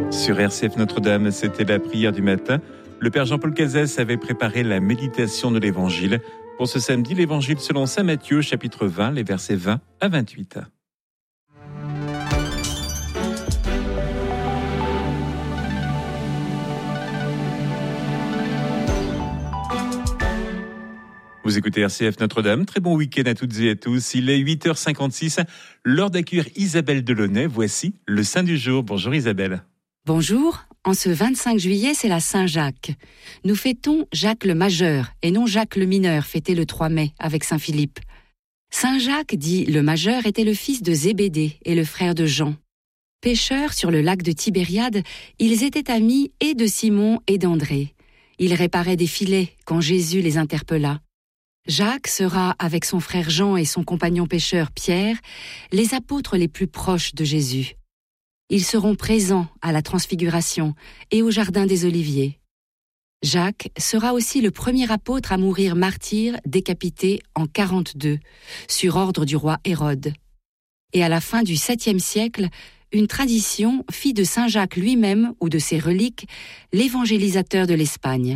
Sur RCF Notre-Dame, c'était la prière du matin. Le Père Jean-Paul Cazès avait préparé la méditation de l'Évangile. Pour ce samedi, l'Évangile selon saint Matthieu, chapitre 20, les versets 20 à 28. Vous écoutez RCF Notre-Dame, très bon week-end à toutes et à tous. Il est 8h56, l'heure d'accueillir Isabelle Delaunay. Voici le Saint du jour. Bonjour Isabelle. Bonjour, en ce 25 juillet, c'est la Saint-Jacques. Nous fêtons Jacques le Majeur et non Jacques le Mineur, fêté le 3 mai avec Saint Philippe. Saint Jacques, dit le Majeur, était le fils de Zébédée et le frère de Jean. Pêcheurs sur le lac de Tibériade, ils étaient amis et de Simon et d'André. Ils réparaient des filets quand Jésus les interpella. Jacques sera, avec son frère Jean et son compagnon pêcheur Pierre, les apôtres les plus proches de Jésus. Ils seront présents à la Transfiguration et au Jardin des Oliviers. Jacques sera aussi le premier apôtre à mourir martyr décapité en 42, sur ordre du roi Hérode. Et à la fin du 7e siècle, une tradition fit de Saint Jacques lui-même ou de ses reliques l'évangélisateur de l'Espagne.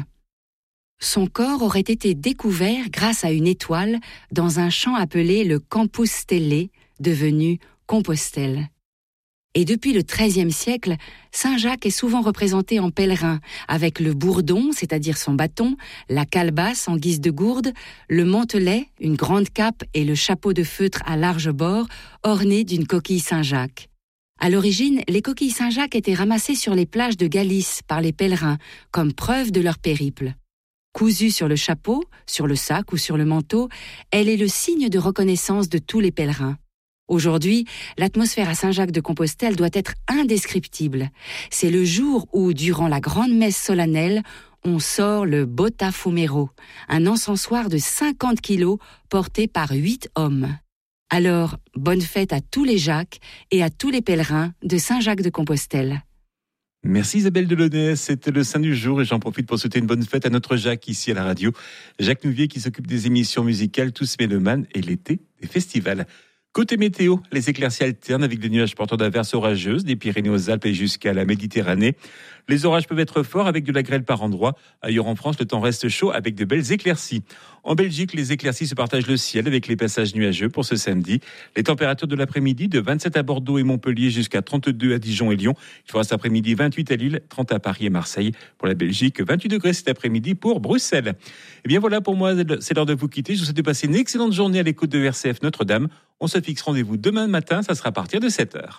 Son corps aurait été découvert grâce à une étoile dans un champ appelé le Campus Stellae, devenu Compostelle. Et depuis le XIIIe siècle, Saint Jacques est souvent représenté en pèlerin, avec le bourdon, c'est-à-dire son bâton, la calebasse en guise de gourde, le mantelet, une grande cape et le chapeau de feutre à large bord, orné d'une coquille Saint-Jacques. À l'origine, les coquilles Saint-Jacques étaient ramassées sur les plages de Galice par les pèlerins, comme preuve de leur périple. Cousue sur le chapeau, sur le sac ou sur le manteau, elle est le signe de reconnaissance de tous les pèlerins. Aujourd'hui, l'atmosphère à Saint-Jacques-de-Compostelle doit être indescriptible. C'est le jour où, durant la grande messe solennelle, on sort le Bota-Fumero, un encensoir de 50 kilos porté par 8 hommes. Alors, bonne fête à tous les Jacques et à tous les pèlerins de Saint-Jacques-de-Compostelle. Merci Isabelle Delaunay, c'était le Saint du jour et j'en profite pour souhaiter une bonne fête à notre Jacques ici à la radio. Jacques Nouvier qui s'occupe des émissions musicales Tous Mélomanes et l'été des festivals. Côté météo, les éclaircies alternent avec des nuages porteurs d'averses orageuses des Pyrénées aux Alpes et jusqu'à la Méditerranée. Les orages peuvent être forts avec de la grêle par endroits. Ailleurs en France, le temps reste chaud avec de belles éclaircies. En Belgique, les éclaircies se partagent le ciel avec les passages nuageux pour ce samedi. Les températures de l'après-midi de 27 à Bordeaux et Montpellier jusqu'à 32 à Dijon et Lyon. Il fera cet après-midi 28 à Lille, 30 à Paris et Marseille. Pour la Belgique, 28 degrés cet après-midi pour Bruxelles. Et bien voilà, pour moi, c'est l'heure de vous quitter. Je vous souhaite de passer une excellente journée à l'écoute de RCF Notre-Dame. On se fixe rendez-vous demain matin, ça sera à partir de 7h.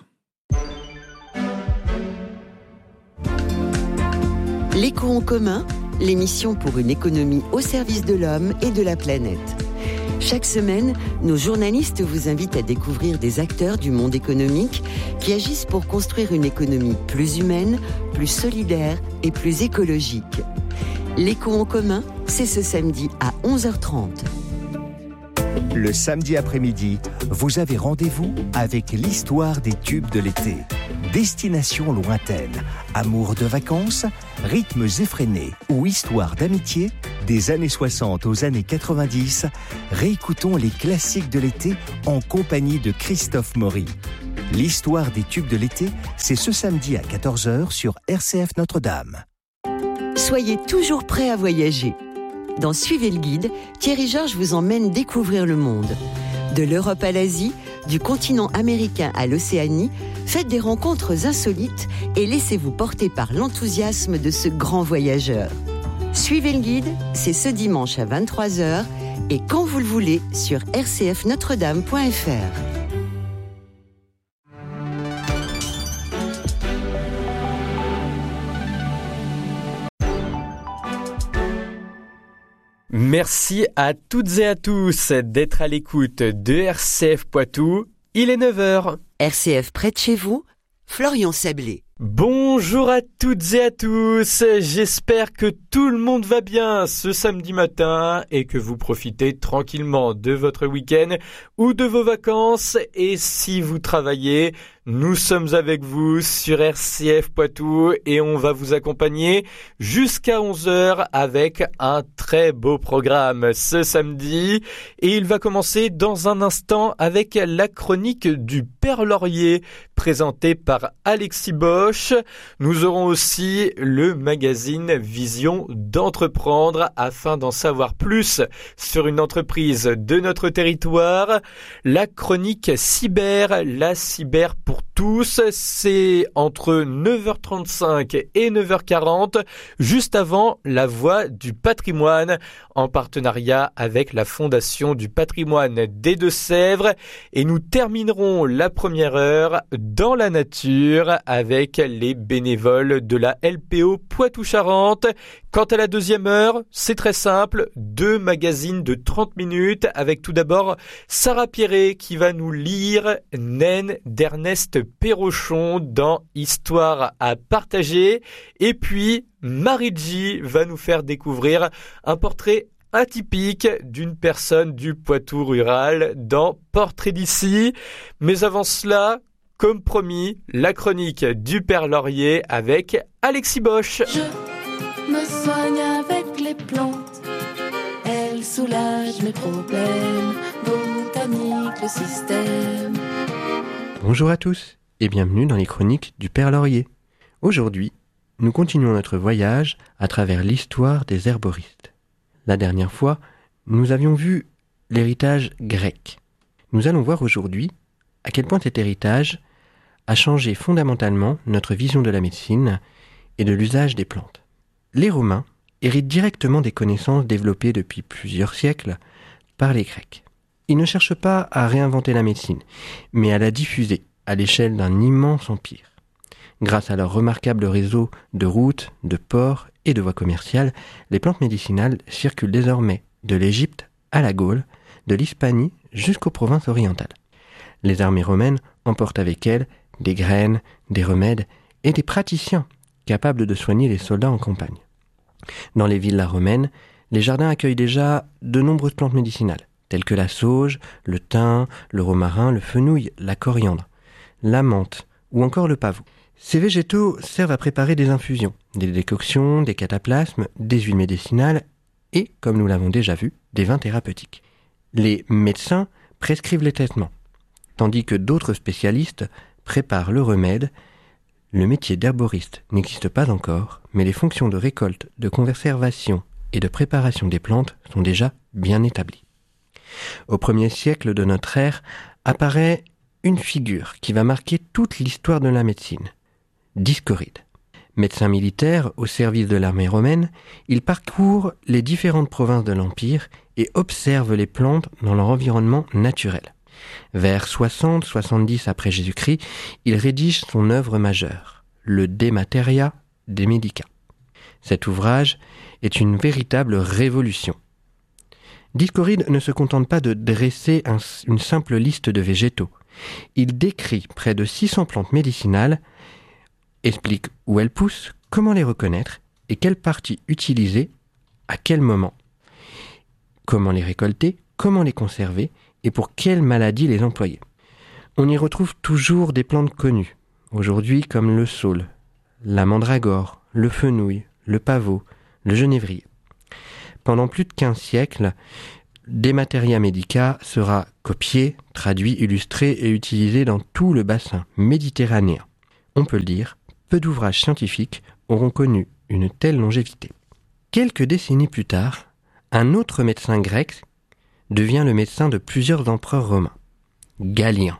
L'écho en commun, l'émission pour une économie au service de l'homme et de la planète. Chaque semaine, nos journalistes vous invitent à découvrir des acteurs du monde économique qui agissent pour construire une économie plus humaine, plus solidaire et plus écologique. L'écho en commun, c'est ce samedi à 11h30. Le samedi après-midi, vous avez rendez-vous avec l'histoire des tubes de l'été. Destination lointaine, amour de vacances, rythmes effrénés ou histoire d'amitié, des années 60 aux années 90, réécoutons les classiques de l'été en compagnie de Christophe Maury. L'histoire des tubes de l'été, c'est ce samedi à 14h sur RCF Notre-Dame. Soyez toujours prêts à voyager. Dans Suivez le guide, Thierry Georges vous emmène découvrir le monde. De l'Europe à l'Asie, du continent américain à l'Océanie, faites des rencontres insolites et laissez-vous porter par l'enthousiasme de ce grand voyageur. Suivez le guide, c'est ce dimanche à 23h et quand vous le voulez sur rcfnotredame.fr. Merci à toutes et à tous d'être à l'écoute de RCF Poitou. Il est 9h. RCF près de chez vous, Florian Sablé. Bonjour à toutes et à tous, j'espère que tout le monde va bien ce samedi matin et que vous profitez tranquillement de votre week-end ou de vos vacances. Et si vous travaillez, nous sommes avec vous sur RCF Poitou et on va vous accompagner jusqu'à 11h avec un très beau programme ce samedi. Et il va commencer dans un instant avec la chronique du Père Laurier présentée par Alexis Bosch. Bosch. Nous aurons aussi le magazine Vision d'entreprendre afin d'en savoir plus sur une entreprise de notre territoire. La chronique cyber, la cyber pour tous, c'est entre 9h35 et 9h40, juste avant la Voix du patrimoine, en partenariat avec la Fondation du patrimoine des Deux-Sèvres. Et nous terminerons la première heure dans la nature avec les bénévoles de la LPO Poitou-Charentes. Quant à la deuxième heure, c'est très simple, 2 magazines de 30 minutes avec tout d'abord Sarah Pierret qui va nous lire Naine d'Ernest Perrochon dans Histoire à partager. Et puis Marie-G va nous faire découvrir un portrait atypique d'une personne du Poitou rural dans Portrait d'ici. Mais avant cela, comme promis, la chronique du Père Laurier avec Alexis Bosch. Je me soigne avec les plantes, elles soulagent mes problèmes, botanique le système. Bonjour à tous et bienvenue dans les chroniques du Père Laurier. Aujourd'hui, nous continuons notre voyage à travers l'histoire des herboristes. La dernière fois, nous avions vu l'héritage grec. Nous allons voir aujourd'hui à quel point cet héritage a changé fondamentalement notre vision de la médecine et de l'usage des plantes. Les Romains héritent directement des connaissances développées depuis plusieurs siècles par les Grecs. Ils ne cherchent pas à réinventer la médecine, mais à la diffuser à l'échelle d'un immense empire. Grâce à leur remarquable réseau de routes, de ports et de voies commerciales, les plantes médicinales circulent désormais de l'Égypte à la Gaule, de l'Hispanie jusqu'aux provinces orientales. Les armées romaines emportent avec elles des graines, des remèdes et des praticiens capables de soigner les soldats en campagne. Dans les villas romaines, les jardins accueillent déjà de nombreuses plantes médicinales, telles que la sauge, le thym, le romarin, le fenouil, la coriandre, la menthe ou encore le pavot. Ces végétaux servent à préparer des infusions, des décoctions, des cataplasmes, des huiles médicinales et, comme nous l'avons déjà vu, des vins thérapeutiques. Les médecins prescrivent les traitements, tandis que d'autres spécialistes préparent le remède. Le métier d'herboriste n'existe pas encore, mais les fonctions de récolte, de conservation et de préparation des plantes sont déjà bien établies. Au 1er siècle de notre ère apparaît une figure qui va marquer toute l'histoire de la médecine. Discoride. Médecin militaire au service de l'armée romaine, il parcourt les différentes provinces de l'Empire et observe les plantes dans leur environnement naturel. Vers 60-70 après Jésus-Christ, il rédige son œuvre majeure, le De Materia de Medica. Cet ouvrage est une véritable révolution. Discoride ne se contente pas de dresser une simple liste de végétaux. Il décrit près de 600 plantes médicinales, explique où elles poussent, comment les reconnaître et quelles parties utiliser, à quel moment, comment les récolter, comment les conserver et pour quelles maladies les employer. On y retrouve toujours des plantes connues, aujourd'hui comme le saule, la mandragore, le fenouil, le pavot, le genévrier. Pendant plus de 15 siècles, De Materia Medica sera copié, traduit, illustré et utilisé dans tout le bassin méditerranéen. On peut le dire, peu d'ouvrages scientifiques auront connu une telle longévité. Quelques décennies plus tard, un autre médecin grec devient le médecin de plusieurs empereurs romains, Galien.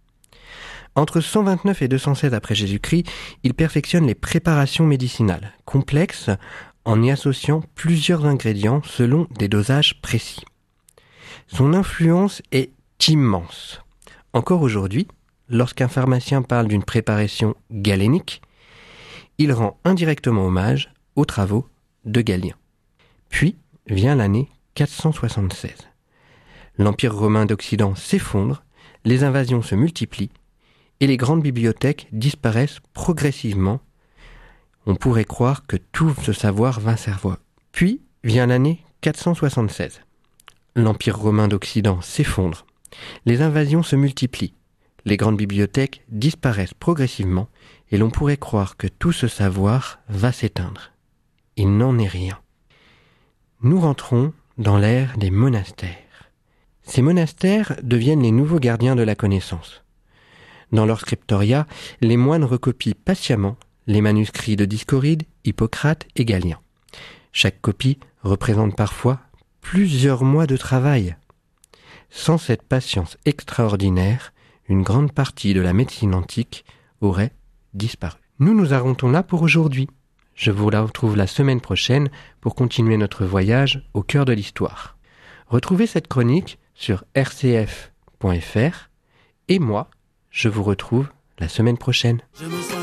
Entre 129 et 216 après Jésus-Christ, il perfectionne les préparations médicinales, complexes, en y associant plusieurs ingrédients selon des dosages précis. Son influence est immense. Encore aujourd'hui, lorsqu'un pharmacien parle d'une préparation galénique, il rend indirectement hommage aux travaux de Galien. Puis vient l'année 476. L'Empire romain d'Occident s'effondre, les invasions se multiplient et les grandes bibliothèques disparaissent progressivement. On pourrait croire que tout ce savoir va servir. Puis vient l'année 476. L'Empire romain d'Occident s'effondre, les invasions se multiplient, les grandes bibliothèques disparaissent progressivement et l'on pourrait croire que tout ce savoir va s'éteindre. Il n'en est rien. Nous rentrons dans l'ère des monastères. Ces monastères deviennent les nouveaux gardiens de la connaissance. Dans leur scriptoria, les moines recopient patiemment les manuscrits de Discoride, Hippocrate et Galien. Chaque copie représente parfois plusieurs mois de travail. Sans cette patience extraordinaire, une grande partie de la médecine antique aurait disparu. Nous nous arrêtons là pour aujourd'hui. Je vous retrouve la semaine prochaine pour continuer notre voyage au cœur de l'histoire. Retrouvez cette chronique sur rcf.fr et moi, je vous retrouve la semaine prochaine. Je me sens